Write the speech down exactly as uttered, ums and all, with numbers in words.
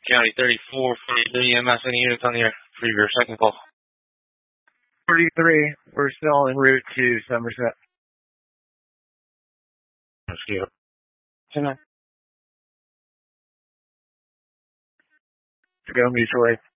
County thirty-four, forty-three E M S, any units on the air for your second call? thirty-three, we're still en route to Somerset. Let's go. ten nine. To go mutual aid.